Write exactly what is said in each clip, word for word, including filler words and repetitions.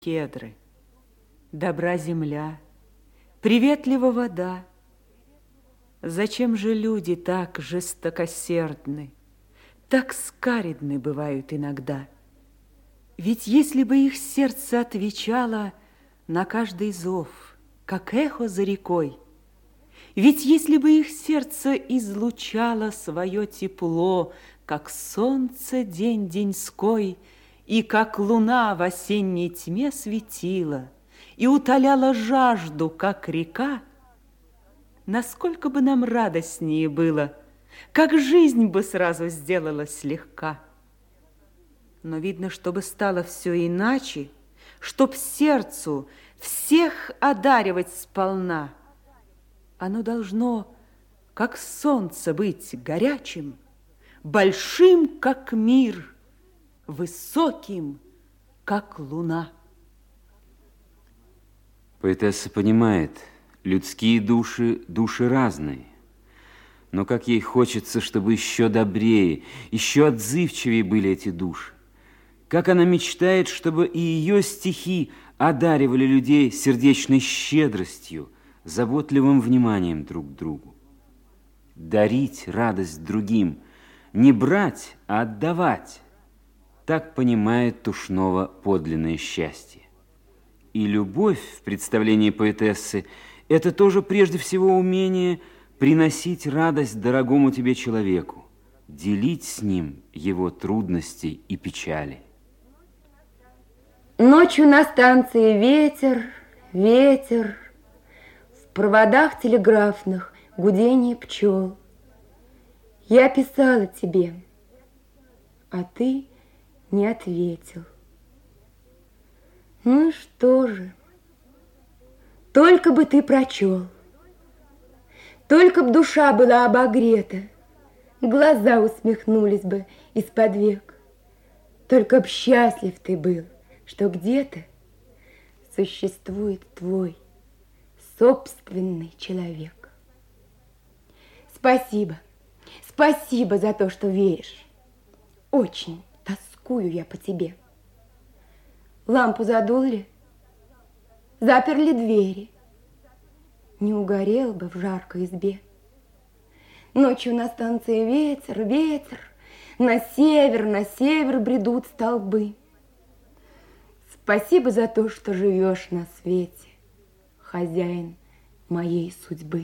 кедры, добра земля, приветлива вода. Зачем же люди так жестокосердны, так скаредны бывают иногда? Ведь если бы их сердце отвечало на каждый зов, как эхо за рекой, ведь если бы их сердце излучало свое тепло, как солнце день деньской, и как луна в осенней тьме светила, и утоляла жажду, как река, насколько бы нам радостнее было, как жизнь бы сразу сделалась легка. Но видно, чтобы стало все иначе, чтоб сердцу всех одаривать сполна, оно должно, как солнце, быть горячим, большим, как мир, высоким, как луна. Поэтесса понимает, людские души, души разные. Но как ей хочется, чтобы еще добрее, еще отзывчивее были эти души. Как она мечтает, чтобы и ее стихи одаривали людей сердечной щедростью, заботливым вниманием друг к другу. Дарить радость другим, не брать, а отдавать. Так понимает Тушнова подлинное счастье. И любовь в представлении поэтессы – это тоже прежде всего умение приносить радость дорогому тебе человеку, делить с ним его трудности и печали. Ночью на станции ветер, ветер, в проводах телеграфных гудение пчел. Я писала тебе, а ты не ответил. Ну и что же? Только бы ты прочел, только б душа была обогрета, глаза усмехнулись бы из-под век, только б счастлив ты был, что где-то существует твой собственный человек. Спасибо, спасибо за то, что веришь. Очень тоскую я по тебе. Лампу задули, заперли двери. Не угорел бы в жаркой избе. Ночью на станции ветер, ветер, на север, на север бредут столбы. Спасибо за то, что живешь на свете, хозяин моей судьбы.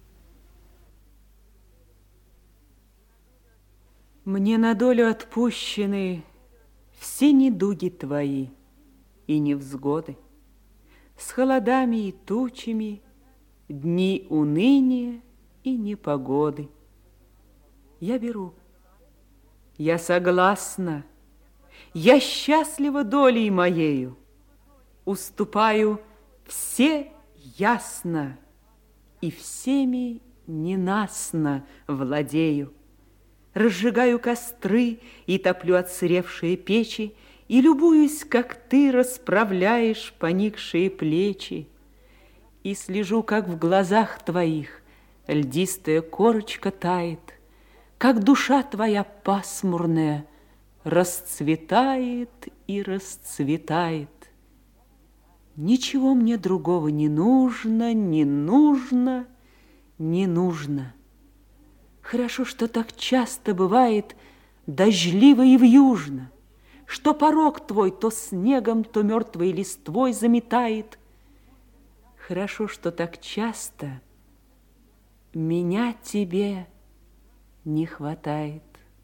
Мне на долю отпущены все недуги твои и невзгоды, с холодами и тучами, дни уныния и непогоды. Я беру, я согласна, я счастлива долей моею, уступаю все ясно и всеми ненастно владею. Разжигаю костры и топлю отсыревшие печи, и любуюсь, как ты расправляешь поникшие плечи, и слежу, как в глазах твоих льдистая корочка тает, как душа твоя пасмурная расцветает и расцветает. Ничего мне другого не нужно, не нужно, не нужно. Хорошо, что так часто бывает дождливо и вьюжно, что порог твой то снегом, то мертвой листвой заметает. Хорошо, что так часто меня тебе не хватает.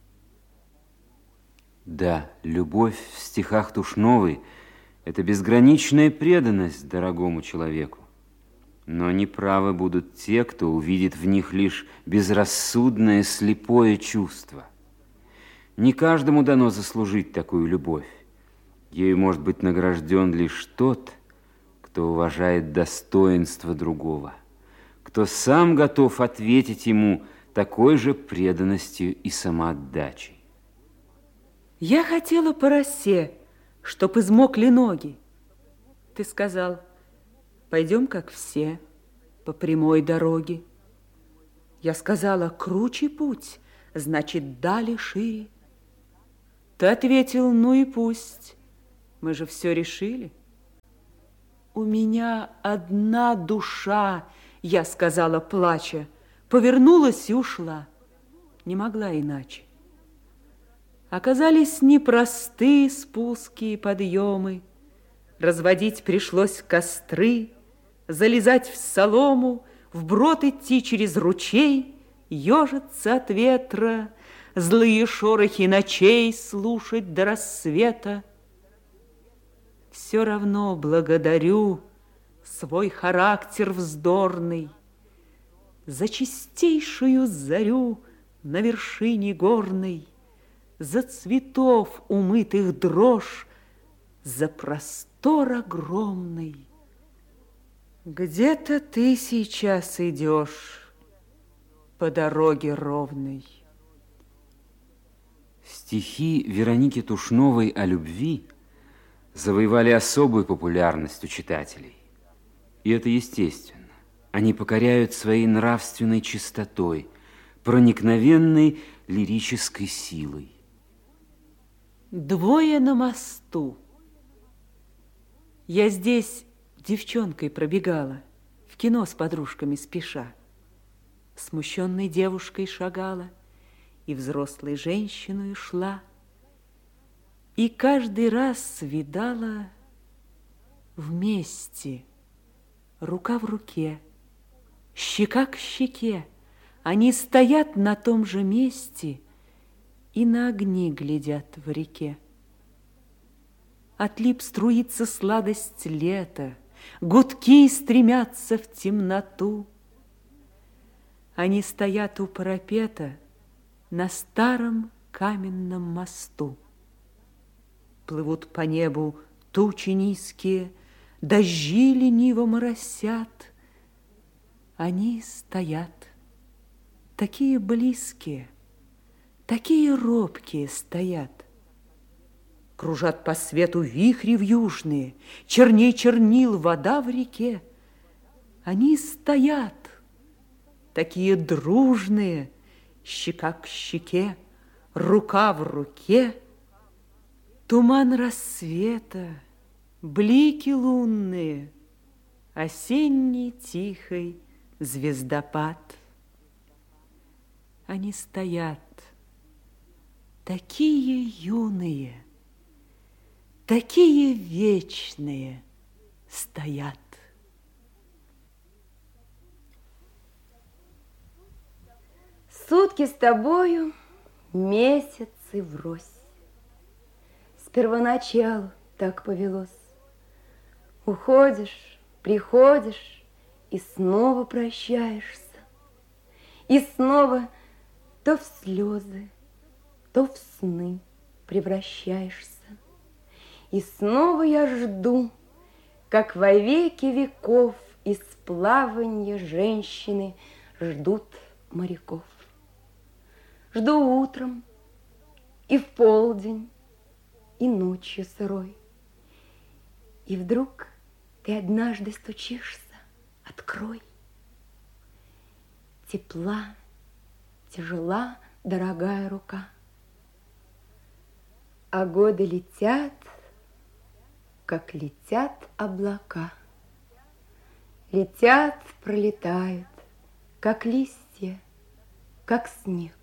Да, любовь в стихах Тушновой – это безграничная преданность дорогому человеку. Но неправы будут те, кто увидит в них лишь безрассудное, слепое чувство. Не каждому дано заслужить такую любовь. Ею может быть награжден лишь тот, кто уважает достоинство другого, кто сам готов ответить ему такой же преданностью и самоотдачей. Я хотела по росе, чтоб измокли ноги. Ты сказал: пойдем, как все, по прямой дороге. Я сказала: круче путь, значит, дали шире. Ты ответил: ну и пусть, мы же все решили. У меня одна душа, я сказала, плача, повернулась и ушла. Не могла иначе. Оказались непростые спуски и подъемы. Разводить пришлось костры, залезать в солому, вброд идти через ручей, ежиться от ветра, злые шорохи ночей слушать до рассвета. Все равно благодарю свой характер вздорный за чистейшую зарю на вершине горной, за цветов умытых дрожь, за простор огромный. Где-то ты сейчас идешь по дороге ровной. Стихи Вероники Тушновой о любви завоевали особую популярность у читателей. И это естественно. Они покоряют своей нравственной чистотой, проникновенной лирической силой. Двое на мосту. Я здесь девчонкой пробегала, в кино с подружками спеша. Смущенной девушкой шагала и взрослой женщиной шла. И каждый раз видала вместе, рука в руке, щека к щеке. Они стоят на том же месте и на огни глядят в реке. От лип струится сладость лета, гудки стремятся в темноту. Они стоят у парапета на старом каменном мосту. Плывут по небу тучи низкие, дожди лениво моросят. Они стоят, такие близкие, такие робкие стоят. Кружат по свету вихри вьюжные, черней чернил вода в реке. Они стоят, такие дружные, щека к щеке, рука в руке. Туман рассвета, блики лунные, осенний тихий звездопад. Они стоят, такие юные, такие вечные стоят. Сутки с тобою, месяцы врозь. С первоначалу так повелось. Уходишь, приходишь и снова прощаешься. И снова то в слезы, то в сны превращаешься. И снова я жду, как во веки веков из плаванья женщины ждут моряков. Жду утром и в полдень, и ночью сырой. И вдруг ты однажды стучишься, открой. Тепла, тяжела, дорогая рука. А годы летят, как летят облака. Летят, пролетают, как листья, как снег.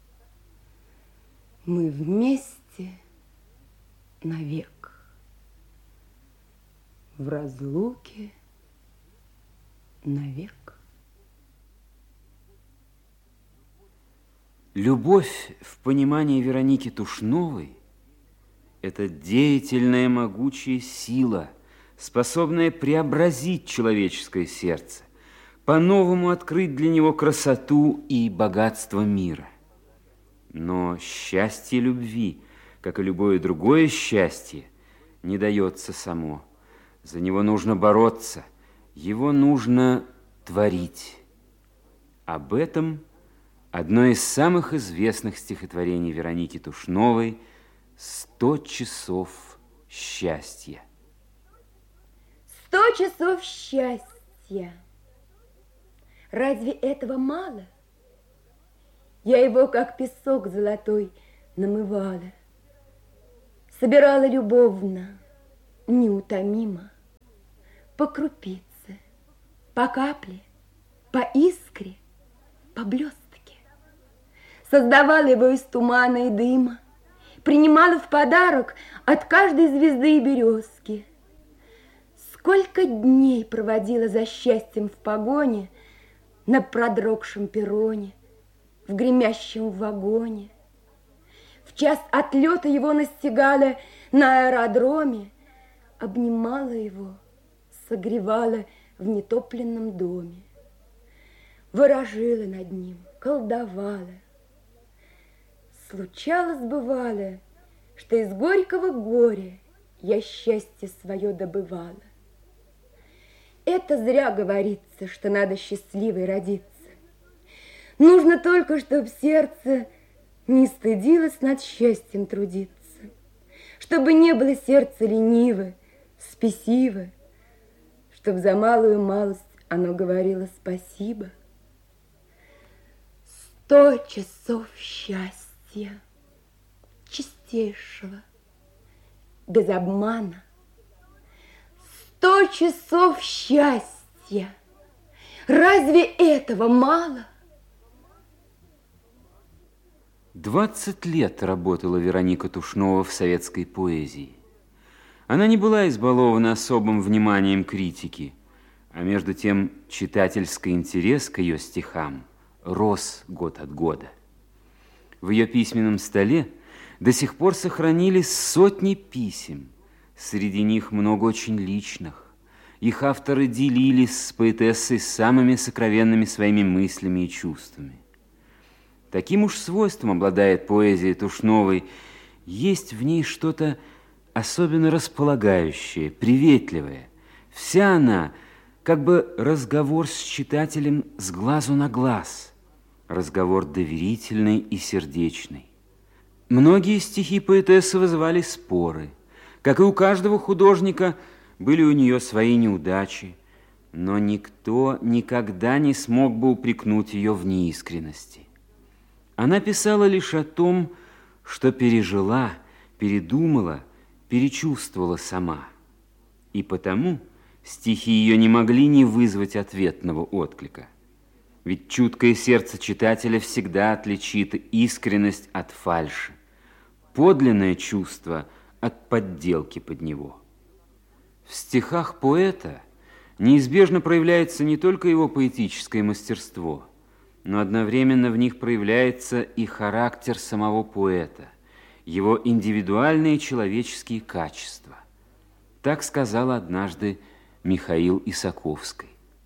Мы вместе навек, в разлуке навек. Любовь в понимании Вероники Тушновой – это деятельная могучая сила, способная преобразить человеческое сердце, по-новому открыть для него красоту и богатство мира. Но счастье любви, как и любое другое счастье, не дается само. За него нужно бороться, его нужно творить. Об этом одно из самых известных стихотворений Вероники Тушновой «Сто часов счастья». Сто часов счастья. Разве этого мало? Я его, как песок золотой, намывала, собирала любовно, неутомимо, по крупице, по капле, по искре, по блестке. Создавала его из тумана и дыма, принимала в подарок от каждой звезды и березки. Сколько дней проводила за счастьем в погоне, на продрогшем перроне, в гремящем вагоне. В час отлета его настигала на аэродроме, обнимала его, согревала в нетопленном доме, ворожила над ним, колдовала. Случалось, бывало, что из горького горя я счастье свое добывала. Это зря говорится, что надо счастливой родиться. Нужно только, чтоб сердце не стыдилось над счастьем трудиться, чтобы не было сердце лениво, спесиво, чтоб за малую малость оно говорило спасибо. Сто часов счастья, чистейшего, без обмана. Сто часов счастья. Разве этого мало? Двадцать лет работала Вероника Тушнова в советской поэзии. Она не была избалована особым вниманием критики, а между тем читательский интерес к ее стихам рос год от года. В ее письменном столе до сих пор сохранились сотни писем. Среди них много очень личных. Их авторы делились с поэтессой самыми сокровенными своими мыслями и чувствами. Таким уж свойством обладает поэзия Тушновой. Есть в ней что-то особенно располагающее, приветливое. Вся она как бы разговор с читателем с глазу на глаз, разговор доверительный и сердечный. Многие стихи поэтессы вызывали споры. Как и у каждого художника, были у нее свои неудачи, но никто никогда не смог бы упрекнуть ее в неискренности. Она писала лишь о том, что пережила, передумала, перечувствовала сама. И потому стихи ее не могли не вызвать ответного отклика. Ведь чуткое сердце читателя всегда отличит искренность от фальши, подлинное чувство от подделки под него. В стихах поэта неизбежно проявляется не только его поэтическое мастерство, но одновременно в них проявляется и характер самого поэта, его индивидуальные человеческие качества. Так сказал однажды Михаил Исаковский.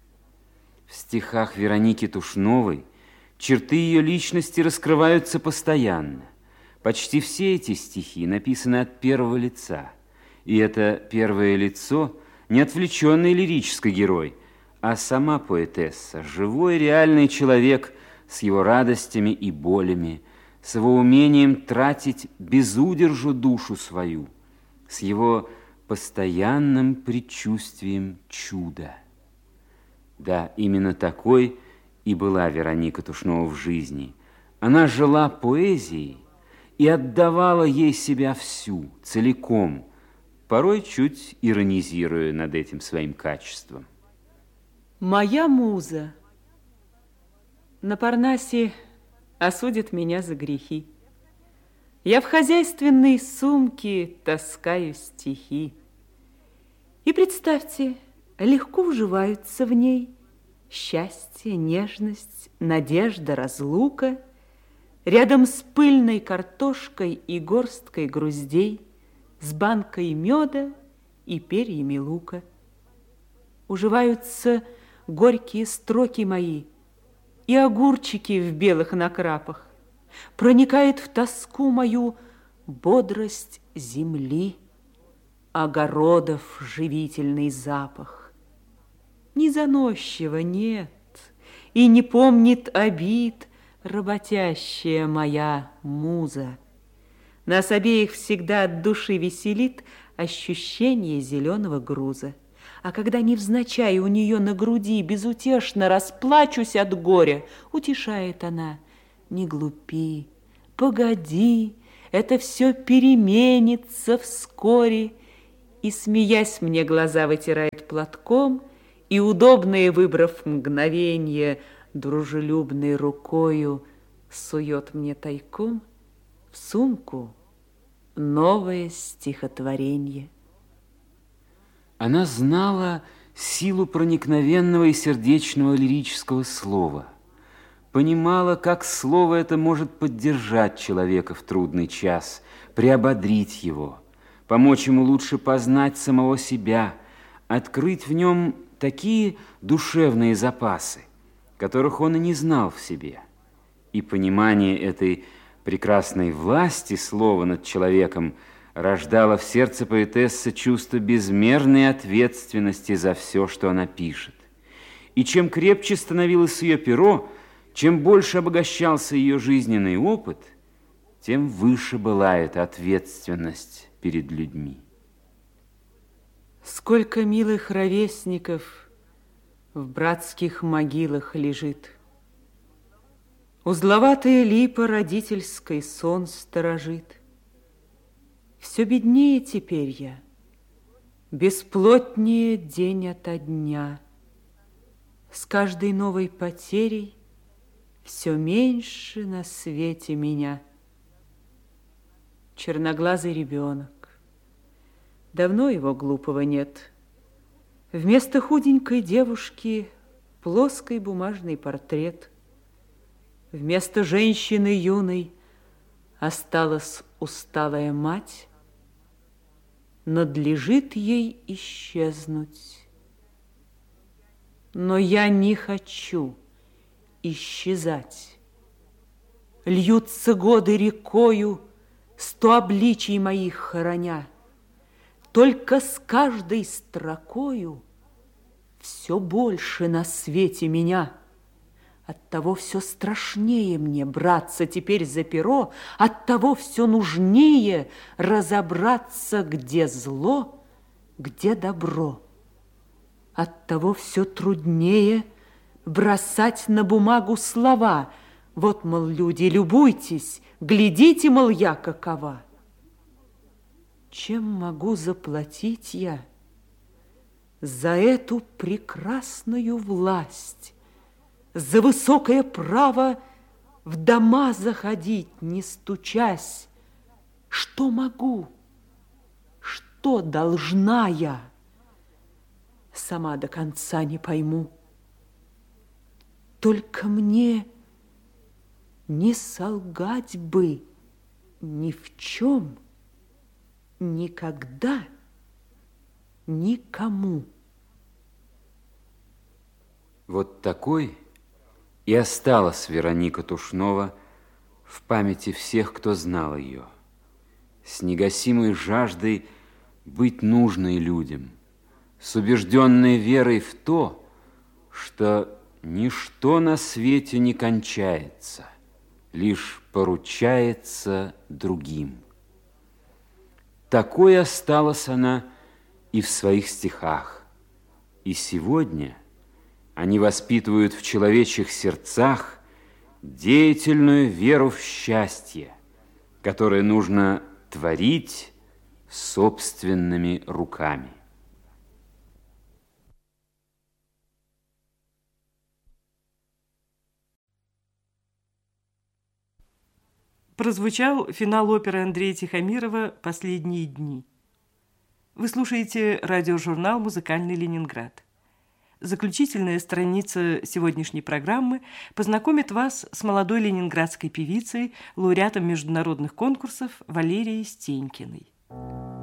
В стихах Вероники Тушновой черты ее личности раскрываются постоянно. Почти все эти стихи написаны от первого лица. И это первое лицо не отвлеченный лирический герой, а сама поэтесса, живой реальный человек с его радостями и болями, с его умением тратить без удержу душу свою, с его постоянным предчувствием чуда. Да, именно такой и была Вероника Тушнова в жизни. Она жила поэзией и отдавала ей себя всю, целиком, порой чуть иронизируя над этим своим качеством. Моя муза на Парнасе осудит меня за грехи. Я в хозяйственной сумке таскаю стихи. И представьте, легко уживаются в ней счастье, нежность, надежда, разлука, рядом с пыльной картошкой и горсткой груздей, с банкой меда и перьями лука. Уживаются горькие строки мои и огурчики в белых накрапах. Проникает в тоску мою бодрость земли, огородов живительный запах. Не заносчиво, нет, и не помнит обид работящая моя муза. Нас обеих всегда от души веселит ощущение зеленого груза. А когда невзначай у нее на груди безутешно расплачусь от горя, утешает она: не глупи, погоди, это все переменится вскоре, и, смеясь, мне глаза вытирает платком, и, удобное выбрав мгновенье, дружелюбной рукою сует мне тайком в сумку новое стихотворенье. Она знала силу проникновенного и сердечного лирического слова, понимала, как слово это может поддержать человека в трудный час, приободрить его, помочь ему лучше познать самого себя, открыть в нем такие душевные запасы, которых он и не знал в себе. И понимание этой прекрасной власти слова над человеком рождало в сердце поэтессы чувство безмерной ответственности за все, что она пишет. И чем крепче становилось ее перо, чем больше обогащался ее жизненный опыт, тем выше была эта ответственность перед людьми. Сколько милых ровесников в братских могилах лежит. Узловатая липа родительской сон сторожит. Все беднее теперь я, бесплотнее день ото дня. С каждой новой потерей все меньше на свете меня. Черноглазый ребенок. Давно его глупого нет. Вместо худенькой девушки плоский бумажный портрет. Вместо женщины юной осталась усталая мать. Надлежит ей исчезнуть. Но я не хочу исчезать. Льются годы рекою, сто обличий моих хороня. Только с каждой строкою все больше на свете меня. Оттого все страшнее мне браться теперь за перо, оттого все нужнее разобраться, где зло, где добро. Оттого все труднее бросать на бумагу слова. Вот, мол, люди, любуйтесь, глядите, мол, я какова. Чем могу заплатить я за эту прекрасную власть, за высокое право в дома заходить, не стучась? Что могу, что должна я, сама до конца не пойму. Только мне не солгать бы ни в чем, никогда, никому. Вот такой и осталась Вероника Тушнова в памяти всех, кто знал ее, с негасимой жаждой быть нужной людям, с убежденной верой в то, что ничто на свете не кончается, лишь поручается другим. Такой осталась она и в своих стихах. И сегодня они воспитывают в человечьих сердцах деятельную веру в счастье, которое нужно творить собственными руками. Прозвучал финал оперы Андрея Тихомирова «Последние дни». Вы слушаете радиожурнал «Музыкальный Ленинград». Заключительная страница сегодняшней программы познакомит вас с молодой ленинградской певицей, лауреатом международных конкурсов Валерией Стенькиной.